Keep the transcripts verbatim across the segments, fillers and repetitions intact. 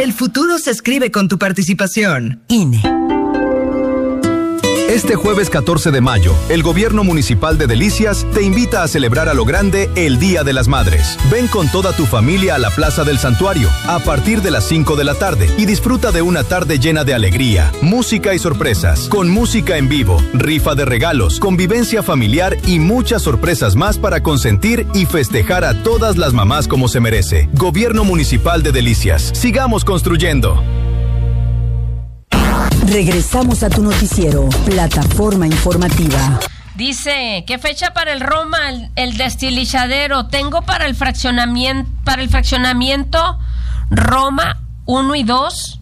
El futuro se escribe con tu participación. I N E. Este jueves catorce de mayo, el Gobierno Municipal de Delicias te invita a celebrar a lo grande el Día de las Madres. Ven con toda tu familia a la Plaza del Santuario a partir de las cinco de la tarde y disfruta de una tarde llena de alegría, música y sorpresas, con música en vivo, rifa de regalos, convivencia familiar y muchas sorpresas más para consentir y festejar a todas las mamás como se merece. Gobierno Municipal de Delicias. Sigamos construyendo. Regresamos a tu noticiero, Plataforma Informativa. Dice, ¿qué fecha para el Roma, el, el destilizadero? Tengo para el fraccionamiento, para el fraccionamiento Roma uno y dos,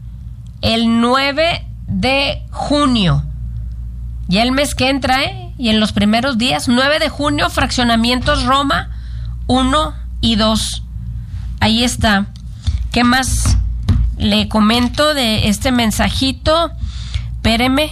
el nueve de junio. Y el mes que entra, ¿eh? Y en los primeros días, nueve de junio, fraccionamientos Roma uno y dos. Ahí está. ¿Qué más le comento de este mensajito? Espéreme.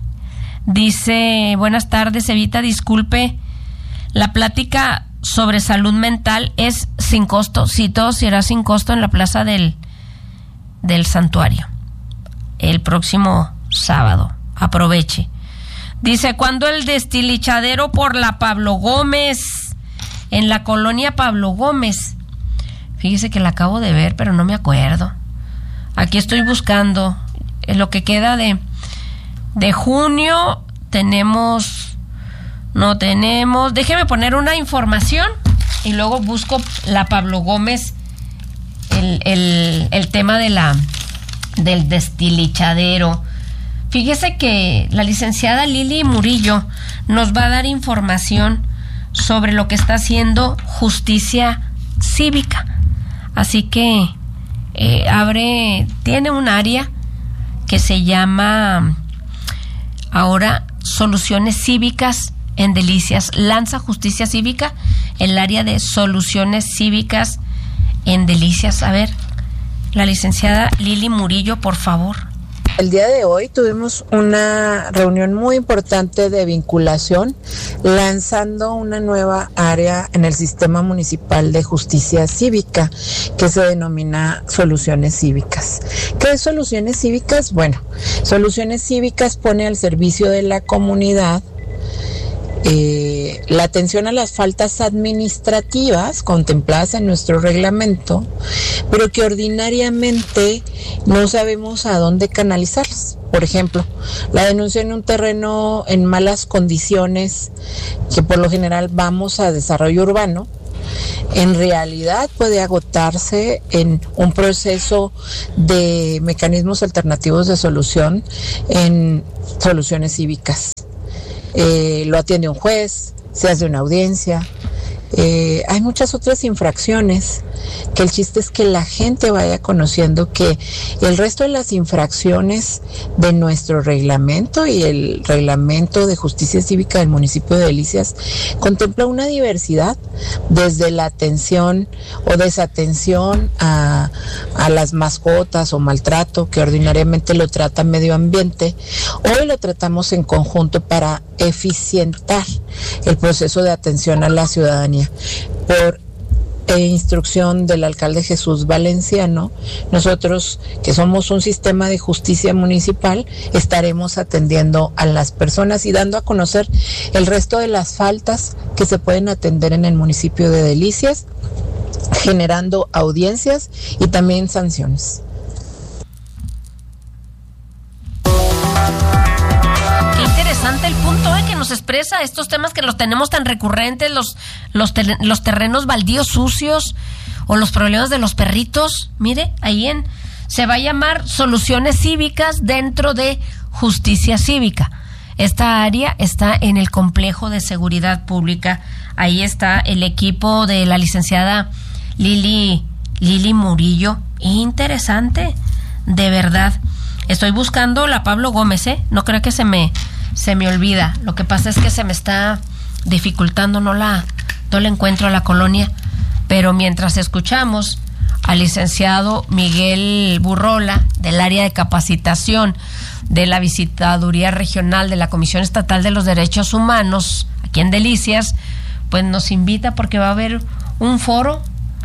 Dice, buenas tardes, Evita, disculpe, la plática sobre salud mental es sin costo. Sí, todo será sin costo en la plaza del, del santuario el próximo sábado. Aproveche. Dice, ¿cuándo el destilichadero por la Pablo Gómez? En la colonia Pablo Gómez. Fíjese que la acabo de ver, pero no me acuerdo. Aquí estoy buscando. En lo que queda de, de junio tenemos... No tenemos... Déjeme poner una información y luego busco la Pablo Gómez, el, el, el tema de la del destilichadero. Fíjese que la licenciada Lili Murillo nos va a dar información sobre lo que está haciendo Justicia Cívica. Así que eh, abre, tiene un área que se llama ahora Soluciones Cívicas en Delicias. Lanza Justicia Cívica el área de Soluciones Cívicas en Delicias. A ver, la licenciada Lili Murillo, por favor. El día de hoy tuvimos una reunión muy importante de vinculación, lanzando una nueva área en el Sistema Municipal de Justicia Cívica, que se denomina Soluciones Cívicas. ¿Qué es Soluciones Cívicas? Bueno, Soluciones Cívicas pone al servicio de la comunidad Eh, la atención a las faltas administrativas contempladas en nuestro reglamento, pero que ordinariamente no sabemos a dónde canalizarlas. Por ejemplo, la denuncia en un terreno en malas condiciones, que por lo general vamos a desarrollo urbano, en realidad puede agotarse en un proceso de mecanismos alternativos de solución en Soluciones Cívicas. Eh, lo atiende un juez, se hace una audiencia. Eh, hay muchas otras infracciones que el chiste es que la gente vaya conociendo que el resto de las infracciones de nuestro reglamento y el reglamento de justicia cívica del municipio de Delicias contempla una diversidad, desde la atención o desatención a, a las mascotas o maltrato, que ordinariamente lo trata medio ambiente. Hoy lo tratamos en conjunto para eficientar el proceso de atención a la ciudadanía. Por e instrucción del alcalde Jesús Valenciano, nosotros, que somos un sistema de justicia municipal, estaremos atendiendo a las personas y dando a conocer el resto de las faltas que se pueden atender en el municipio de Delicias, generando audiencias y también sanciones. El punto eh, que nos expresa estos temas que los tenemos tan recurrentes, los los, ter- los terrenos baldíos sucios o los problemas de los perritos. Mire, ahí en se va a llamar Soluciones Cívicas dentro de Justicia Cívica. Esta área está en el complejo de seguridad pública. Ahí está el equipo de la licenciada Lili Lili Murillo. Interesante, de verdad. Estoy buscando la Pablo Gómez, ¿eh? No creo que se me se me olvida. Lo que pasa es que se me está dificultando, no la, no la encuentro a la colonia. Pero mientras escuchamos al licenciado Miguel Burrola, del área de capacitación de la Visitaduría Regional de la Comisión Estatal de los Derechos Humanos, aquí en Delicias, pues nos invita porque va a haber un foro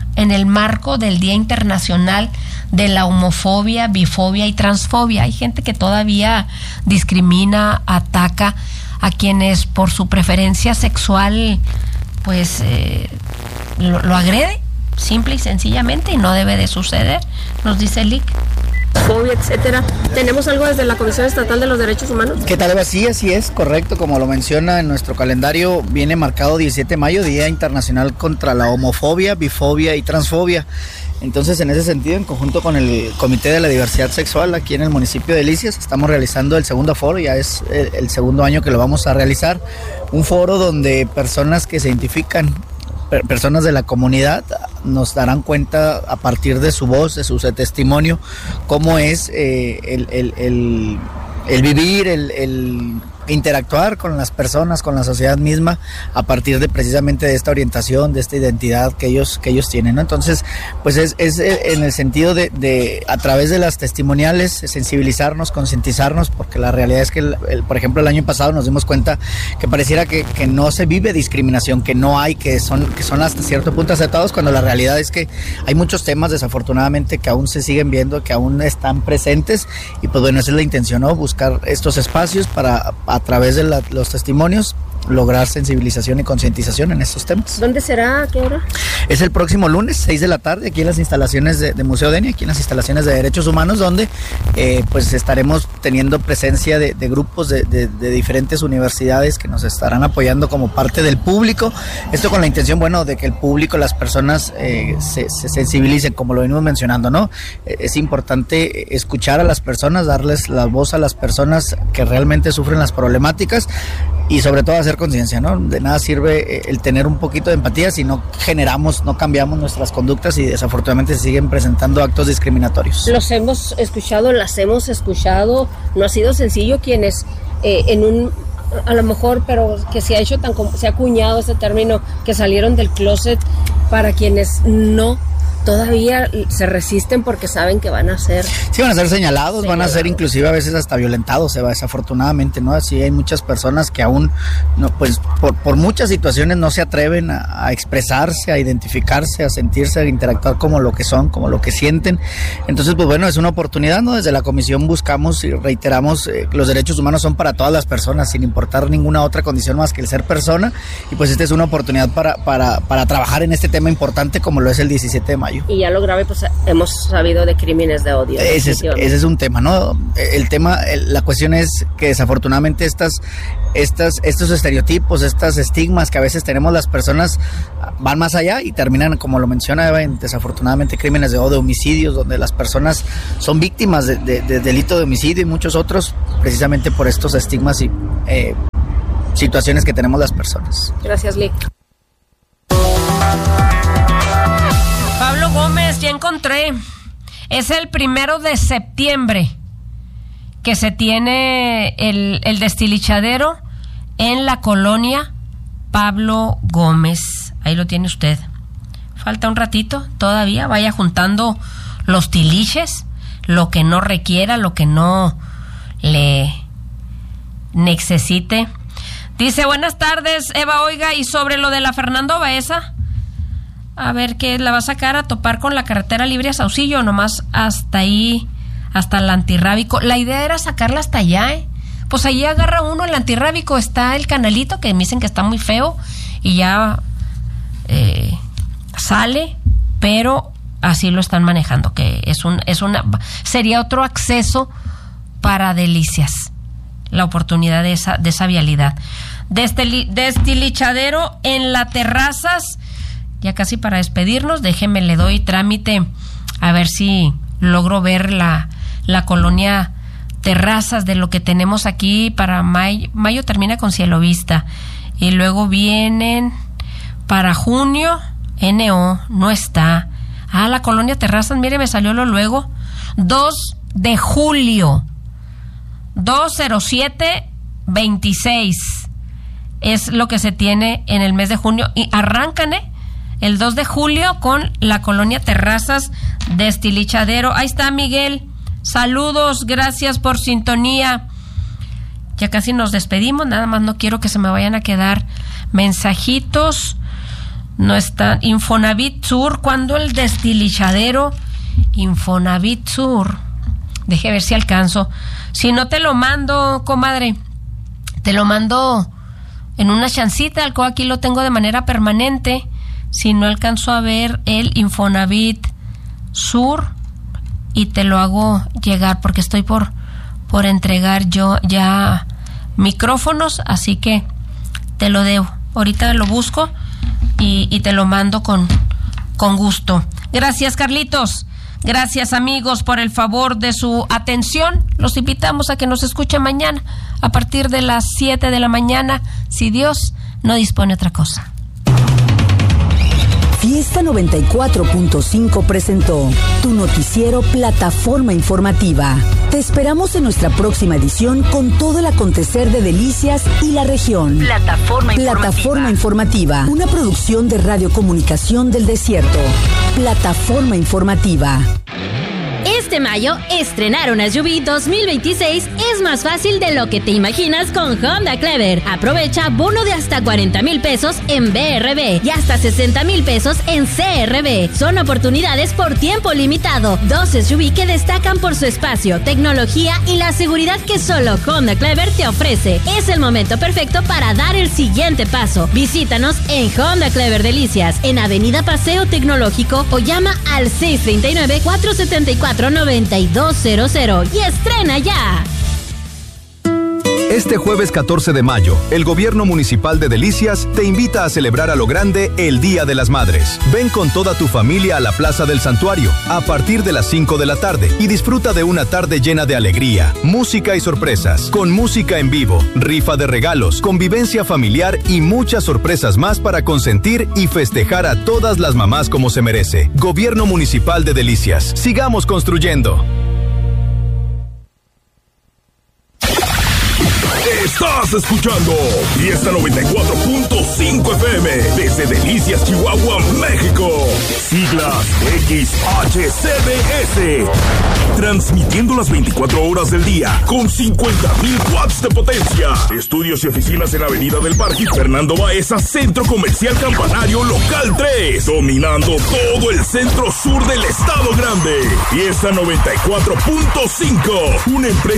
en el marco del Día Internacional de la Homofobia, Bifobia y Transfobia. Hay gente que todavía discrimina, ataca a quienes por su preferencia sexual pues eh, lo, lo agrede, simple y sencillamente, y no debe de suceder, nos dice Lick. Fobia, etcétera. ¿Tenemos algo desde la Comisión Estatal de los Derechos Humanos? ¿Qué tal, Eva? Sí, así es, correcto. Como lo menciona en nuestro calendario, viene marcado diecisiete de mayo, Día Internacional contra la Homofobia, Bifobia y Transfobia. Entonces, en ese sentido, en conjunto con el Comité de la Diversidad Sexual aquí en el municipio de Delicias, estamos realizando el segundo foro, ya es el, el segundo año que lo vamos a realizar. Un foro donde personas que se identifican, personas de la comunidad, nos darán cuenta a partir de su voz, de su testimonio, cómo es eh, el, el, el, el vivir, el, el interactuar con las personas, con la sociedad misma, a partir de precisamente de esta orientación, de esta identidad que ellos, que ellos tienen, ¿no? Entonces, pues es, es en el sentido de, de, a través de las testimoniales, sensibilizarnos, concientizarnos, porque la realidad es que, el, el, por ejemplo, el año pasado nos dimos cuenta que pareciera que, que no se vive discriminación, que no hay, que son, que son hasta cierto punto aceptados, cuando la realidad es que hay muchos temas, desafortunadamente, que aún se siguen viendo, que aún están presentes, y pues bueno, esa es la intención, ¿no? Buscar estos espacios para, a través de la, los testimonios, lograr sensibilización y concientización en estos temas. ¿Dónde será? ¿A qué hora? Es el próximo lunes, seis de la tarde, aquí en las instalaciones de, de Museo Denia, aquí en las instalaciones de Derechos Humanos, donde eh, pues estaremos teniendo presencia de, de grupos de, de, de diferentes universidades que nos estarán apoyando como parte del público. Esto con la intención, bueno, de que el público, las personas eh, se, se sensibilicen, como lo venimos mencionando, ¿no? Eh, es importante escuchar a las personas, darles la voz a las personas que realmente sufren las problemáticas, y sobre todo hacer conciencia, ¿no? De nada sirve el tener un poquito de empatía si no generamos, no cambiamos nuestras conductas, y desafortunadamente se siguen presentando actos discriminatorios. Los hemos escuchado, las hemos escuchado, no ha sido sencillo quienes eh, en un, a lo mejor, pero que se ha hecho tan, se ha acuñado este término, que salieron del closet, para quienes no todavía se resisten porque saben que van a ser... Sí, van a ser señalados, señalados, van a ser inclusive a veces hasta violentados, se va, desafortunadamente, ¿no? Así hay muchas personas que aún, no, pues por, por muchas situaciones no se atreven a, a expresarse, a identificarse, a sentirse, a interactuar como lo que son, como lo que sienten. Entonces, pues bueno, es una oportunidad, ¿no? Desde la comisión buscamos y reiteramos, eh, los derechos humanos son para todas las personas, sin importar ninguna otra condición más que el ser persona, y pues esta es una oportunidad para, para, para trabajar en este tema importante como lo es el diecisiete de mayo. Y ya lo grave, pues hemos sabido de crímenes de odio. Ese es, ese es un tema, ¿no? El tema, el, la cuestión es que desafortunadamente estas, estas, estos estereotipos, estos estigmas que a veces tenemos las personas van más allá y terminan, como lo menciona Eva, en desafortunadamente crímenes de odio, homicidios, donde las personas son víctimas de, de, de delito de homicidio y muchos otros, precisamente por estos estigmas y eh, situaciones que tenemos las personas. Gracias, Lick. Pablo Gómez, ya encontré. Es el primero de septiembre que se tiene el, el destilichadero en la colonia Pablo Gómez. Ahí lo tiene usted. Falta un ratito todavía. Vaya juntando los tiliches, lo que no requiera, lo que no le necesite. Dice, buenas tardes, Eva, oiga, y sobre lo de la Fernando Baeza, a ver, ¿qué la va a sacar a topar con la carretera libre a Saucillo? Nomás hasta ahí, hasta el antirrábico. La idea era sacarla hasta allá, ¿eh? Pues allí agarra uno el antirrábico, está el canalito, que me dicen que está muy feo, y ya eh, sale, pero así lo están manejando, que es un, es una, sería otro acceso para Delicias, la oportunidad de esa, de esa vialidad. Destil, destilichadero en la Terrazas. Ya casi para despedirnos, déjeme, le doy trámite a ver si logro ver la, la colonia Terrazas de lo que tenemos aquí para mayo. Mayo termina con Cielo Vista. Y luego vienen para junio, N O, no está. Ah, la colonia Terrazas, mire, me salió lo luego. dos de julio. dos cero siete veintiséis. Es lo que se tiene en el mes de junio. Y arrancan, ¿eh? El dos de julio con la colonia Terrazas Destilichadero. Ahí está, Miguel. Saludos, gracias por sintonía. Ya casi nos despedimos, nada más no quiero que se me vayan a quedar mensajitos. No está. Infonavit Sur, ¿cuándo el destilizadero? Infonavit Sur. Deje ver si alcanzo. Si no te lo mando, comadre, te lo mando en una chancita, al cual aquí lo tengo de manera permanente. Si no alcanzo a ver el Infonavit Sur, y te lo hago llegar, porque estoy por, por entregar yo ya micrófonos, así que te lo debo. Ahorita lo busco y, y te lo mando con, con gusto. Gracias, Carlitos. Gracias, amigos, por el favor de su atención. Los invitamos a que nos escuchen mañana a partir de las siete de la mañana, si Dios no dispone otra cosa. Fiesta noventa y cuatro punto cinco presentó tu noticiero Plataforma Informativa. Te esperamos en nuestra próxima edición con todo el acontecer de Delicias y la región. Plataforma Informativa. Plataforma Informativa, una producción de Radio Comunicación del Desierto. Plataforma Informativa. Este mayo, estrenar una S U V dos mil veintiséis es más fácil de lo que te imaginas con Honda Clever. Aprovecha bono de hasta cuarenta mil pesos en B R B y hasta sesenta mil pesos en C R B. Son oportunidades por tiempo limitado. Dos S U V que destacan por su espacio, tecnología y la seguridad que solo Honda Clever te ofrece. Es el momento perfecto para dar el siguiente paso. Visítanos en Honda Clever Delicias, en Avenida Paseo Tecnológico, o llama al seis tres nueve, cuatro siete cuatro, nueve dos cero cero y estrena ya. Este jueves catorce de mayo, el Gobierno Municipal de Delicias te invita a celebrar a lo grande el Día de las Madres. Ven con toda tu familia a la Plaza del Santuario a partir de las cinco de la tarde y disfruta de una tarde llena de alegría, música y sorpresas, con música en vivo, rifa de regalos, convivencia familiar y muchas sorpresas más para consentir y festejar a todas las mamás como se merece. Gobierno Municipal de Delicias. Sigamos construyendo. Estás escuchando Fiesta noventa y cuatro punto cinco F M desde Delicias, Chihuahua, México. Siglas X H C D S. Transmitiendo las veinticuatro horas del día con cincuenta mil watts de potencia. Estudios y oficinas en Avenida del Parque Fernando Baeza, Centro Comercial Campanario Local tres. Dominando todo el centro sur del Estado Grande. Fiesta noventa y cuatro punto cinco. Una empresa